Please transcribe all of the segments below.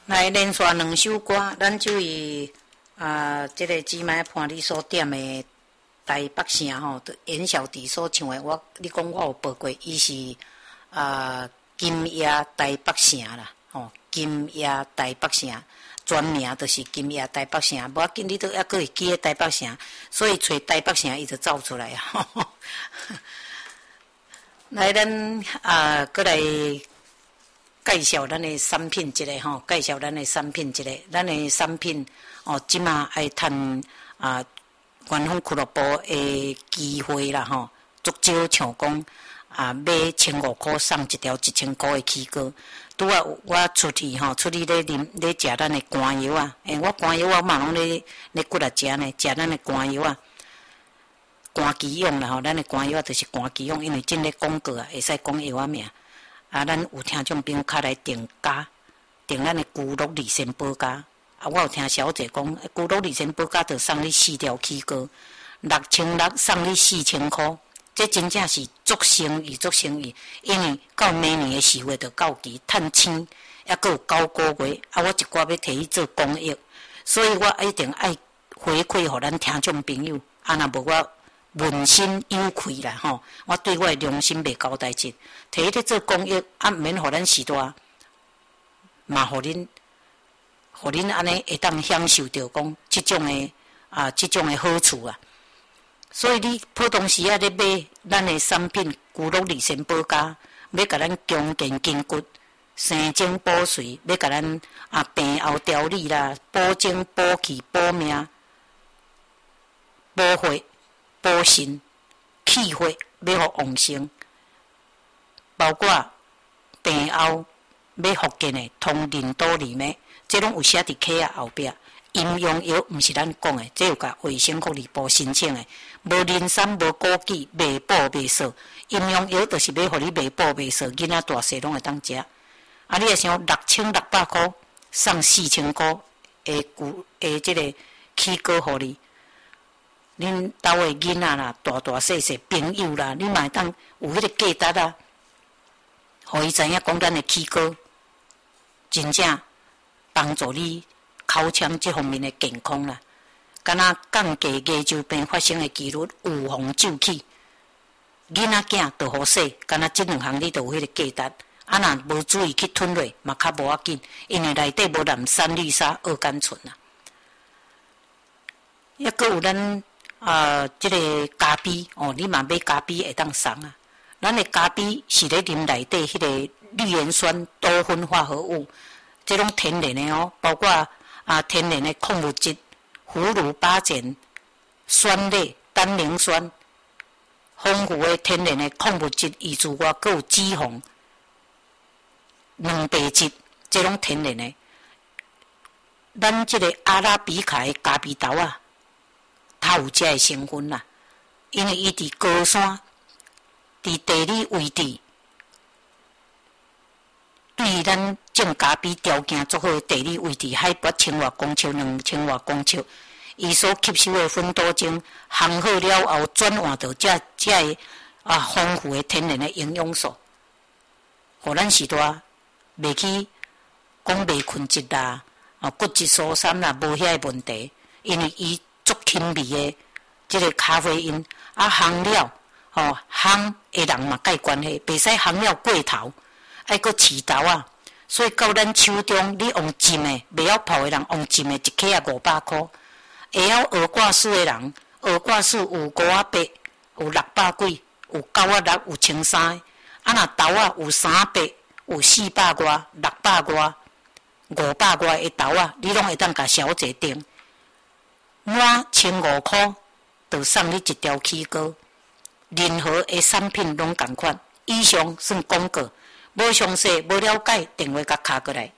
来连续2首歌，咱就以这个姊妹伴你所点的台北城吼，严小弟所唱的。你讲我有报过，伊是金夜台北城啦，吼，金夜台北城，全名就是金夜台北城。无要紧，你都还佫会记得台北城，所以找台北城伊就走出来啊。来，咱佫来介绍咱的产品一个吼，介绍咱的产品一个，咱的产品哦，即马爱趁官方俱乐部的机会啦吼，足少像讲买1500块送一条1000块的起膏。拄啊，我出去吼，出去咧食咱的肝油啊，我肝油我嘛拢咧骨来食呢，食咱的肝油啊。肝肌用啦吼，咱的肝药啊，就是肝肌用，因为真咧广告啊，会使讲药啊名。咱有听众朋友较来订加，订咱的骨碌利仙宝加。我有听小姐讲，骨碌利仙宝加就送你4条起膏，6600送你4000块，这真正是足生意，足生意。因为到明年的4月就到期，趁钱，还佫有9个月。我一寡要摕去做公益，所以我一定爱回馈互咱听众朋友。若无我问心有愧啦吼，我对我的良心袂交代志，摕去做公益，免互咱时代，嘛互恁安尼会当享受到讲即种的好处啊。所以你普通时咧买咱的产品，骨碌利仙宝加，要甲咱强健筋骨、生精补髓，要甲咱病后调理啦，补精补气、补命、补血。补肾、气血，要互旺盛，包括病后要复健的，通任督二脉，这拢有写伫册后壁。阴阳药毋是咱讲的，这有甲卫生福利部申请的，无磷酸、无枸杞、袂补袂燥。阴阳药就是要互你袂补袂燥，囡仔大细拢会当食。你也想6600块送4000块的这个起膏互你。恁兜的囡仔啦，大细细朋友啦，你嘛会当有迄个价值啊，互伊知影讲咱的起膏真正帮助你口腔这方面的健康啦。敢若降低牙周病发生的几率，预防皱起。囡仔囝着好势，敢若这2项你着有迄个价值。若无注意去吞落，嘛较无要紧，因为内底无含三氯沙二甘醇啊。抑佫有咱。这个咖啡哦，你嘛买咖啡会当送啊。咱的咖啡是咧啉内底迄个绿盐酸多酚化合物，这种天然的哦，包括天然的矿物质、葫芦巴碱、酸类、单宁酸，丰富的天然的矿物质以之外，佫有脂肪、蛋白质，这种天然的。咱这个阿拉比卡的咖啡豆啊。它有这个成分啦，因为伊伫高山，伫地理位置，对于咱种咖啡条件足好的地理位置，海拔1000多公尺、2000多公尺，伊所吸收的芬多精烘好了后，转换到这个丰富的天然的营养素，互咱时代袂去讲袂困质啦、骨质疏松啦，无遐个问题，因为伊。足轻微的这个咖啡因烘了烘的人嘛介关系，袂使烘了过头，爱搁饲豆啊。所以到咱手中，你用浸的，袂晓泡的人用浸的，一克也500块。会晓学挂式的人，学挂式有500，有600几，有960，有1300。若豆啊有300，有400外、600外、500外的豆啊，你拢会当甲小姐订。满1500块，就送你1条起膏。任何的产品拢同款。以上算广告，无详细、无了解，电话甲敲过来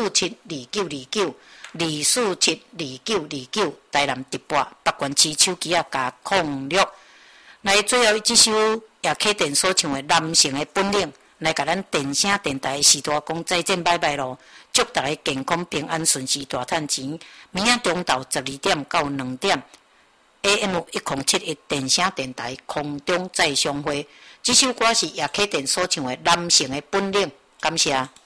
2472929，2472929，台南直播北关市手机加06。来，最后这首叶启田所唱的《男性的本领》，来甲咱电声电台时代讲再见拜拜咯。祝大家健康平安顺遂大赚钱。明仔中昼12点到2点 ，AM 107电声电台空中再相会。这首歌是叶启田所唱的《男性的本领》，感谢。